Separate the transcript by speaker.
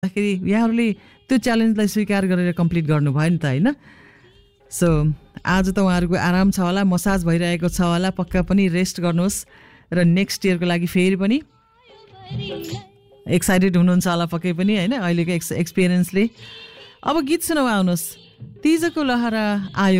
Speaker 1: यहाँहरूले त्यो च्यालेन्जलाई स्वीकार गरेर कम्प्लिट गर्नुभयो नि त होइन. सो आज त उहाँहरूको आराम छ होला, मसाज भइरहेको छ होला, पक्का पनि रेस्ट गर्नुहोस् र नेक्स्ट इयरको लागि फेरि पनि एक्साइटेड हुनुहुन्छ होला पक्कै पनि होइन अहिलेको एक्सपिरियन्सले. अब गीत सुनाउ आउनुहोस्. तिजको लहरा आयो